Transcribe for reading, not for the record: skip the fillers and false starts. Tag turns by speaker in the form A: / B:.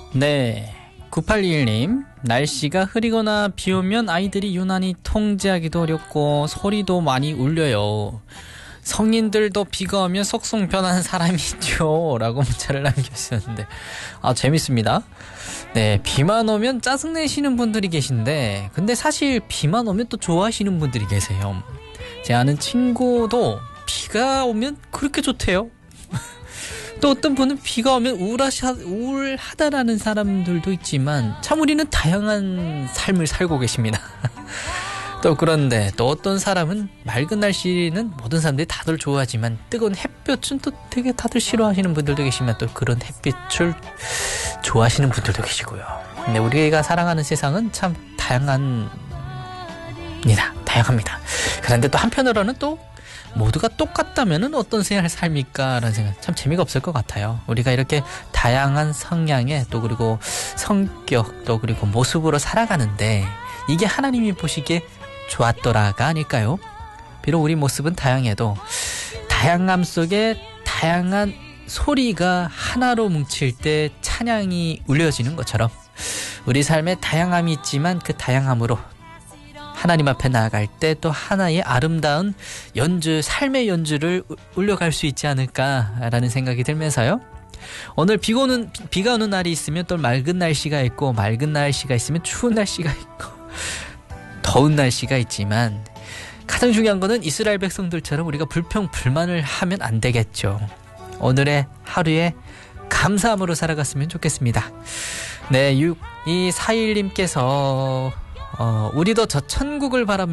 A: 네, 9821님, 날씨가 흐리거나 비 오면 아이들이 유난히 통제하기도 어렵고 소리도 많이 울려요. 성인들도 비가 오면 속성 변하는 사람이 있죠 라고 문자를 남겨주셨는데 재밌습니다. 네, 비만 오면 짜증내시는 분들이 계신데 근데 사실 비만 오면 또 좋아하시는 분들이 계세요. 제 아는 친구도 비가 오면 그렇게 좋대요. 또 어떤 분은 비가 오면 우울하다라는 사람들도 있지만 참 우리는 다양한 삶을 살고 계십니다. 또 그런데 또 어떤 사람은 맑은 날씨는 모든 사람들이 다들 좋아하지만 뜨거운 햇볕은 또 되게 다들 싫어하시는 분들도 계시면 또 그런 햇빛을 좋아하시는 분들도 계시고요. 근데 우리가 살아가는 세상은 참 다양합니다. 그런데 또 한편으로는 또 모두가 똑같다면은 어떤 삶일까 라는 생각 참 재미가 없을 것 같아요. 우리가 이렇게 다양한 성향에 또 그리고 성격 또 그리고 모습으로 살아가는데 이게 하나님이 보시기에 좋았더라가 아닐까요? 비록 우리 모습은 다양해도 다양함 속에 다양한 소리가 하나로 뭉칠 때 찬양이 울려지는 것처럼 우리 삶에 다양함이 있지만 그 다양함으로 하나님 앞에 나아갈 때 또 하나의 아름다운 연주, 삶의 연주를 울려갈 수 있지 않을까라는 생각이 들면서요. 오늘 비가 오는 날이 있으면 또 맑은 날씨가 있고 맑은 날씨가 있으면 추운 날씨가 있고 더운 날씨가 있지만 가장 중요한 거는 이스라엘 백성들처럼 우리가 불평불만을 하면 안 되겠죠. 오늘의 하루에 감사함으로 살아갔으면 좋겠습니다. 네, 6241님께서 우리도 저 천국을 바랍니다.